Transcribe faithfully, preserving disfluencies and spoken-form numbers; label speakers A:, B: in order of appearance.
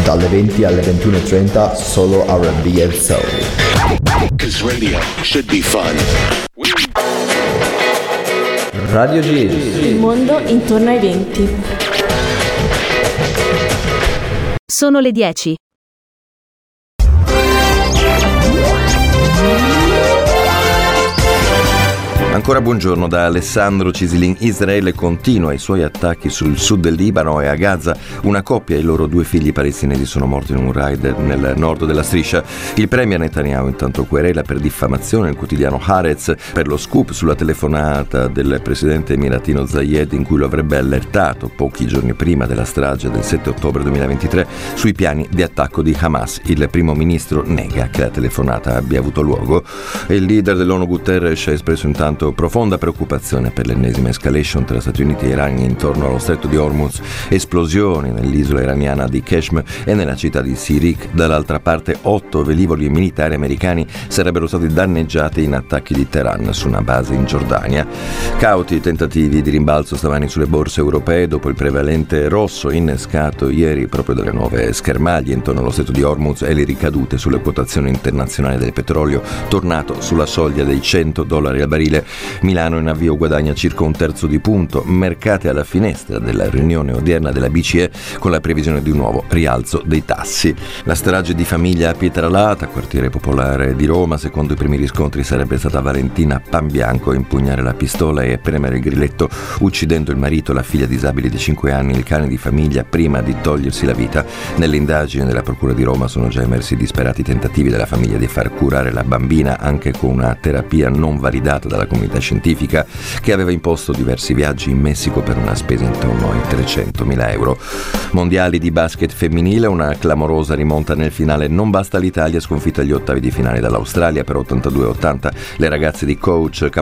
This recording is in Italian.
A: dalle venti alle ventuno e trenta solo R and B and Soul.
B: 'Cause radio should be fun.
A: Radio Giz.
C: Il mondo intorno ai venti.
D: Sono le dieci.
E: Ancora buongiorno da Alessandro Cisilin. Israele continua i suoi attacchi sul sud del Libano e a Gaza. Una coppia e i loro due figli palestinesi sono morti in un raid nel nord della striscia. Il premier Netanyahu intanto querela per diffamazione il quotidiano Haaretz per lo scoop sulla telefonata del presidente emiratino Zayed in cui lo avrebbe allertato pochi giorni prima della strage del sette ottobre duemilaventitré sui piani di attacco di Hamas. Il primo ministro nega che la telefonata abbia avuto luogo e il leader dell'ONU Guterres ha espresso intanto profonda preoccupazione per l'ennesima escalation tra Stati Uniti e Iran intorno allo stretto di Hormuz, esplosioni nell'isola iraniana di Keshm e nella città di Sirik. Dall'altra parte otto velivoli militari americani sarebbero stati danneggiati in attacchi di Teheran su una base in Giordania. Cauti i tentativi di rimbalzo stamani sulle borse europee dopo il prevalente rosso innescato ieri proprio dalle nuove schermaglie intorno allo stretto di Hormuz e le ricadute sulle quotazioni internazionali del petrolio, tornato sulla soglia dei cento dollari al barile. Milano in avvio guadagna circa un terzo di punto, mercati alla finestra della riunione odierna della B C E con la previsione di un nuovo rialzo dei tassi. La strage di famiglia a Pietralata, quartiere popolare di Roma, secondo i primi riscontri sarebbe stata Valentina Panbianco a impugnare la pistola e a premere il grilletto, uccidendo il marito e la figlia disabile di cinque anni, il cane di famiglia, prima di togliersi la vita. Nelle indagini della Procura di Roma sono già emersi disperati tentativi della famiglia di far curare la bambina anche con una terapia non validata dalla comunità scientifica, che aveva imposto diversi viaggi in Messico per una spesa intorno ai trecentomila euro. Mondiali di basket femminile, una clamorosa rimonta nel finale. Non basta l'Italia, sconfitta agli ottavi di finale dall'Australia per ottantadue a ottanta. Le ragazze di coach